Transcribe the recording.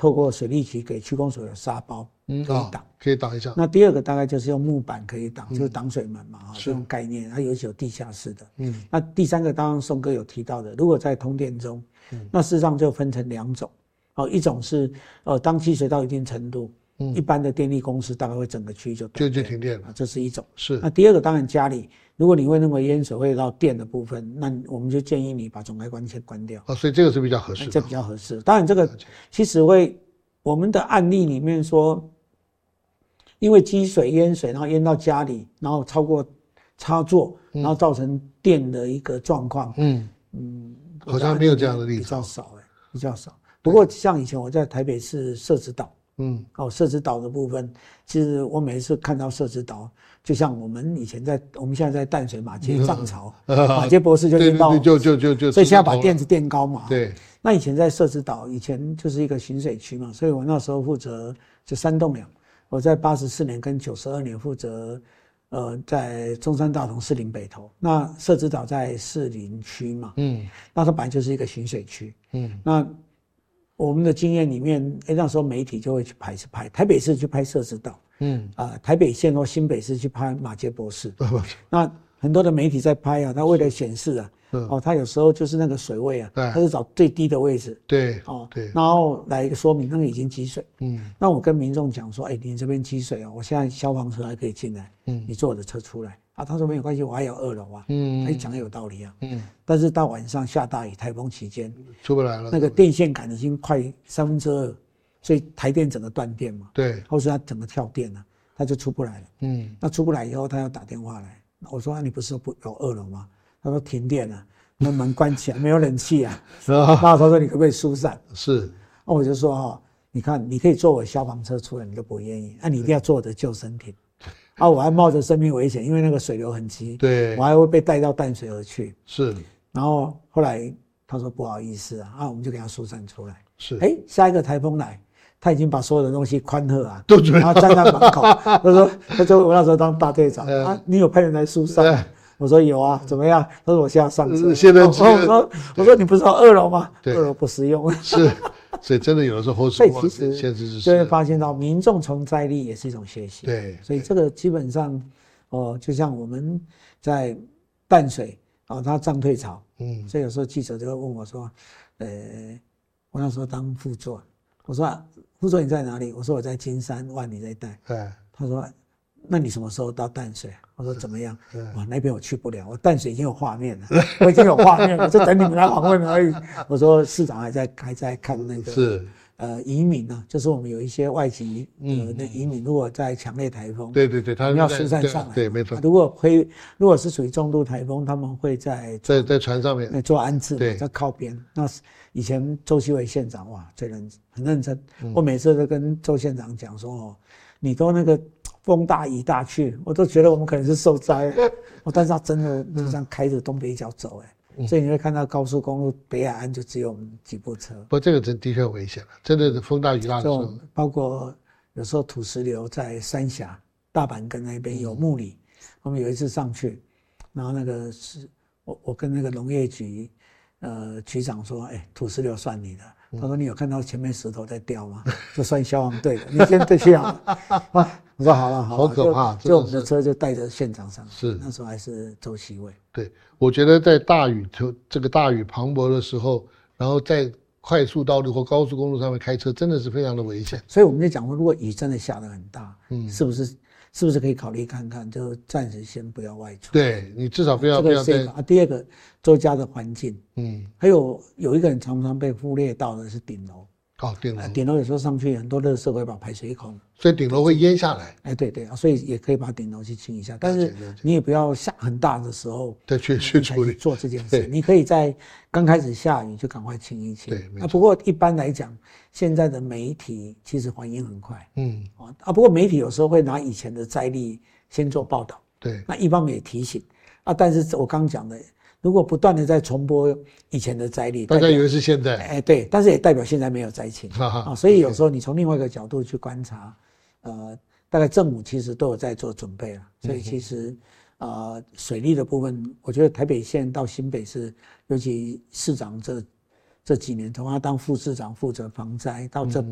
透过水利局给区公所有沙包可以挡， 可以挡一下。 那第二个大概就是用木板可以挡，就是挡水门嘛，这种概念，它尤其有地下室的。那第三个，当然宋哥有提到的，如果在通电中，那事实上就分成2种，一种是当积水到一定程度，一般的电力公司大概会整个区域就停电了， 这是一种。 是。 那第二个当然家里，如果你会认为淹水会到电的部分，那我们就建议你把总开关先关掉。 所以这个是比较合适的。 这比较合适。当然这个其实我们的案例里面说，因为积水淹水，然后淹到家里，然后超过插座，然后造成电的一个状况。 好像没有这样的例子， 比较少比较少。不过像以前我在台北市社子岛，社子岛的部分，其实我每一次看到社子岛，就像我们现在在淡水马街涨潮，马街博士就淹到， 就， 所以现在把电子垫高嘛。 对。 那以前在社子岛，以前就是一个行水区嘛，所以我那时候负责就3栋梁，我在84年跟92年负责。在中山大同士林北投，那社子岛在士林区嘛，那它本来就是一个行水区，那我们的经验里面，那时候媒体就会去拍台北市去拍社子岛，台北县或新北市去拍马街博士，那很多的媒体在拍啊，他为了显示啊。他有时候就是那个水位啊，他是找最低的位置， 对， 然后来一个说明那个已经积水，那我跟民众讲说，你这边积水我现在消防车还可以进来，你坐我的车出来啊，他说没有关系，我还有2楼啊，他讲得有道理啊，但是到晚上下大雨，台风期间出不来了， 那个电线杆已经快2/3，所以台电整个断电嘛， 对， 或是他整个跳电了，他就出不来了，那出不来以后，他要打电话来，我说你不是有2楼吗？他说停电了，那门关起来，没有冷气啊。那他说你可不可以疏散？ 是。 那我就说你看你可以坐我消防车出来，你都不愿意，你一定要坐我的救生艇。我还冒着生命危险，因为那个水流很急， 对， 我还会被带到淡水河去。 是。 然后后来他说不好意思啊，我们就给他疏散出来。 是。 下一个台风来，他已经把所有的东西宽贺啊，然后站在门口。他说我那时候当大队长你有派人来疏散？我说有啊，怎么样？他说我现在上车。 现在我说你不是说2楼吗？2楼不实用。 是，所以真的有的时候， 所以其实现实是就会发现到民众从灾力也是一种学习。 对， 所以这个基本上，就像我们在淡水它涨退潮，所以有时候记者就会问我说，我那时候当副座，我说副座你在哪里？我说我在金山万里这一带。他说。那你什么时候到淡水？我说怎么样？哇，那边我去不了，我淡水已经有画面了，我已经有画面了，就等你们来访问而已。我说市长还在看那个是移民啊，就是我们有一些外籍的移民，如果在强烈台风， 对，他们要疏散上来， 对，没错。 如果是属于重度台风，他们会在船上面做安置， 对， 在靠边。那以前周锡伟县长哇，很认真，我每次都跟周县长讲说你都那个。风大雨大去，我都觉得我们可能是受灾。但是他真的就这样开着东北角走，所以你会看到高速公路北海岸就只有我们几部车。 不，这个的确危险了，真的是风大雨大的时候。 包括有时候土石流在三峡、大板根那边有木里，我们有一次上去，然后那个是我跟那个农业局局长说，土石流算你的。他说你有看到前面石头在掉吗？就算消防队的，你先对去啊。我说好了， 好可怕， 就我们的车就带着县长上去。 是那时候还是周锡伟。 对，我觉得在这个大雨磅礴的时候，然后在快速道路或高速公路上面开车，真的是非常的危险。 所以我们就讲说，如果雨真的下得很大，是不是可以考虑看看，就暂时先不要外出。 对，你至少不要在第二个周家的环境，还有一个人常常被忽略到的是顶楼。顶楼有时候上去很多垃圾会把排水孔， 所以顶楼会淹下来。 对，所以也可以把顶楼去清一下，但是你也不要下很大的时候再去处理做这件事。你可以在刚开始下雨就赶快清一清。 对， 不过一般来讲，现在的媒体其实反应很快。不过媒体有时候会拿以前的灾例先做报道。 对， 那一方面也提醒但是我刚讲的。如果不断的在重播以前的灾例， 大家以为是现在， 对，但是也代表现在没有灾情所以有时候你从另外一个角度去观察，大概政府其实都有在做准备了，所以其实水利的部分，我觉得台北县到新北市，尤其市长这几年，从他当副市长负责防灾到这